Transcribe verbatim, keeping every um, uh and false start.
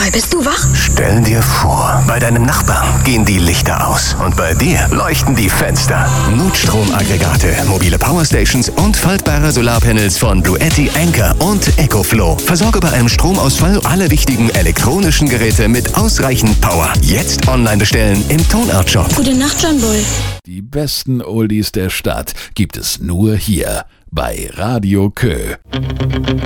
Dabei bist du wach? Stell dir vor, bei deinem Nachbarn gehen die Lichter aus und bei dir leuchten die Fenster. Notstromaggregate, mobile Powerstations und faltbare Solarpanels von Bluetti, Anker und EcoFlow. Versorge bei einem Stromausfall alle wichtigen elektronischen Geräte mit ausreichend Power. Jetzt online bestellen im Tonart-Shop. Gute Nacht, John Bull. Die besten Oldies der Stadt gibt es nur hier bei Radio Kö.